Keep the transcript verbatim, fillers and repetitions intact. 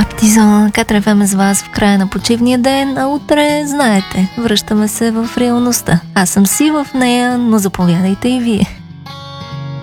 Партизан, Катрефеме с вас в края на почивния ден, а утре, знаете, връщаме се в реалността. Аз съм си в нея, но заповядайте и вие.